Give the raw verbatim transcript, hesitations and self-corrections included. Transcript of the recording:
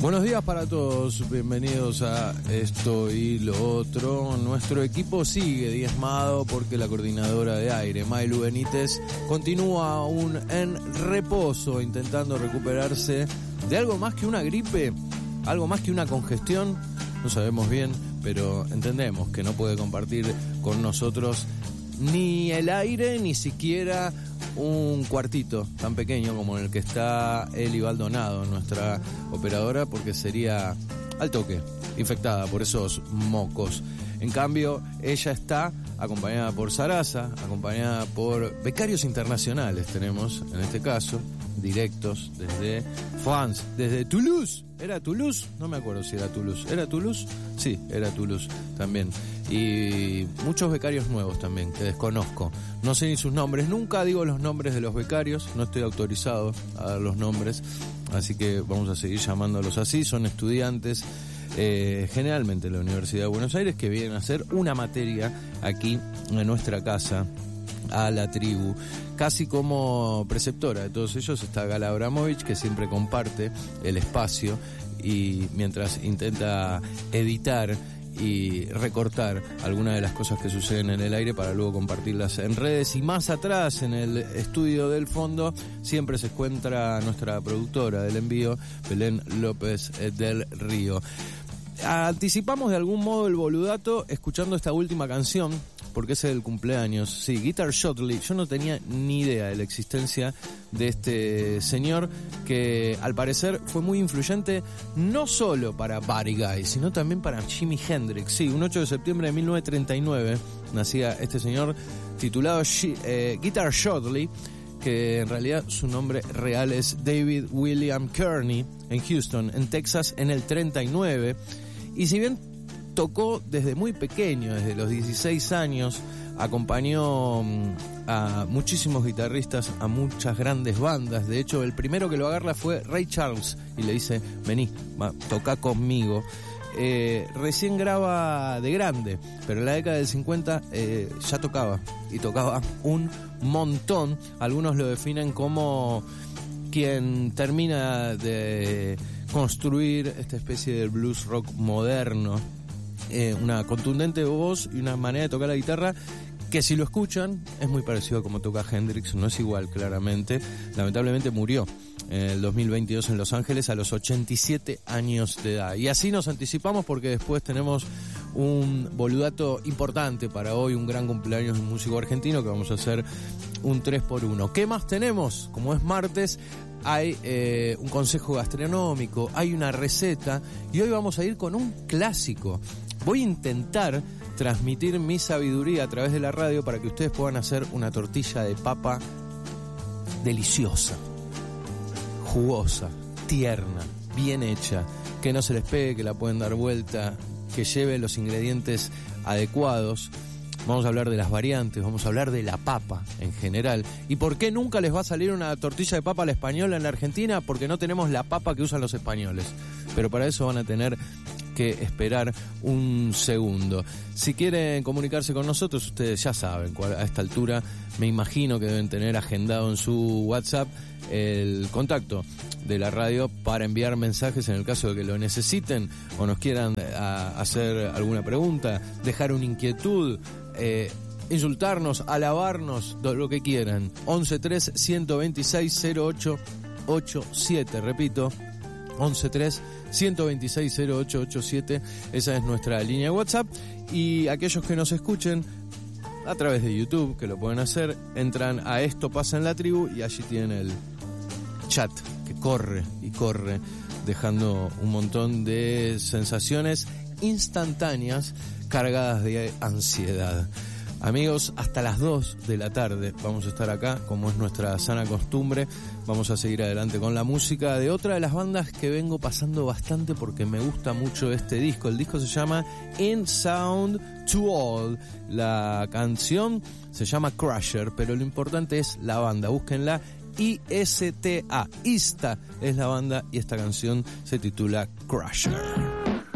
Buenos días para todos, bienvenidos a esto y lo otro. Nuestro equipo sigue diezmado porque la coordinadora de aire, Mailu Benítez, continúa aún en reposo, intentando recuperarse de algo más que una gripe, algo más que una congestión, no sabemos bien, pero entendemos que no puede compartir con nosotros ni el aire, ni siquiera un cuartito tan pequeño como en el que está Eli Baldonado, nuestra operadora, porque sería al toque infectada por esos mocos. En cambio, ella está acompañada por Sarasa, acompañada por becarios internacionales, tenemos en este caso, directos desde France, desde Toulouse. ¿Era Toulouse? No me acuerdo si era Toulouse. ¿Era Toulouse? Sí, era Toulouse también. Y muchos becarios nuevos también, que desconozco. No sé ni sus nombres, nunca digo los nombres de los becarios, no estoy autorizado a dar los nombres, así que vamos a seguir llamándolos así. Son estudiantes, eh, generalmente de la Universidad de Buenos Aires, que vienen a hacer una materia aquí en nuestra casa, a la tribu. Casi como preceptora de todos ellos está Gala Abramovich, que siempre comparte el espacio y mientras intenta editar y recortar algunas de las cosas que suceden en el aire para luego compartirlas en redes. Y más atrás, en el estudio del fondo, siempre se encuentra nuestra productora del envío, Belén López del Río. Anticipamos de algún modo el boludato escuchando esta última canción, porque es el cumpleaños. Sí, Guitar Shotley. Yo no tenía ni idea de la existencia de este señor, que al parecer fue muy influyente no solo para Buddy Guy, sino también para Jimi Hendrix. Sí, un ocho de septiembre de mil novecientos treinta y nueve nacía este señor titulado eh, Guitar Shotley, que en realidad su nombre real es David William Kearney, en Houston, en Texas, en el treinta y nueve. Y si bien tocó desde muy pequeño, desde los dieciséis años, acompañó a muchísimos guitarristas, a muchas grandes bandas. De hecho, el primero que lo agarra fue Ray Charles y le dice, vení, va, toca conmigo. Eh, recién graba de grande, pero en la década del cincuenta eh, ya tocaba, y tocaba un montón. Algunos lo definen como quien termina de construir esta especie de blues rock moderno. Eh, una contundente voz y una manera de tocar la guitarra que, si lo escuchan, es muy parecido a como toca Hendrix. No es igual, claramente. Lamentablemente murió en el dos mil veintidós en Los Ángeles a los ochenta y siete años de edad. Y así nos anticipamos porque después tenemos un boludato importante para hoy, un gran cumpleaños de un músico argentino que vamos a hacer un tres por uno. ¿Qué más tenemos? Como es martes, hay eh, un consejo gastronómico, hay una receta, y hoy vamos a ir con un clásico. Voy a intentar transmitir mi sabiduría a través de la radio para que ustedes puedan hacer una tortilla de papa deliciosa, jugosa, tierna, bien hecha, que no se les pegue, que la pueden dar vuelta, que lleve los ingredientes adecuados. Vamos a hablar de las variantes, vamos a hablar de la papa en general. ¿Y por qué nunca les va a salir una tortilla de papa a la española en la Argentina? Porque no tenemos la papa que usan los españoles. Pero para eso van a tener que esperar un segundo. Si quieren comunicarse con nosotros, ustedes ya saben, a esta altura me imagino que deben tener agendado en su WhatsApp el contacto de la radio para enviar mensajes en el caso de que lo necesiten o nos quieran a, hacer alguna pregunta, dejar una inquietud, eh, insultarnos, alabarnos, lo que quieran. once tres, ciento veintiséis, cero ocho ochenta y siete, repito, once tres, ciento veintiséis, cero ocho ochenta y siete, esa es nuestra línea de WhatsApp. Y aquellos que nos escuchen a través de YouTube, que lo pueden hacer, entran a Esto Pasa en la Tribu y allí tienen el chat que corre y corre, dejando un montón de sensaciones instantáneas cargadas de ansiedad. Amigos, hasta las dos de la tarde vamos a estar acá, como es nuestra sana costumbre. Vamos a seguir adelante con la música de otra de las bandas que vengo pasando bastante porque me gusta mucho este disco. El disco se llama In Sound to All. La canción se llama Crusher, pero lo importante es la banda. Búsquenla, I S T A. Ista es la banda y esta canción se titula Crusher.